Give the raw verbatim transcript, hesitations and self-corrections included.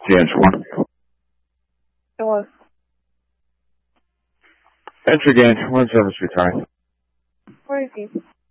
Answer one. It was. Answer again. One service retired. Where is he?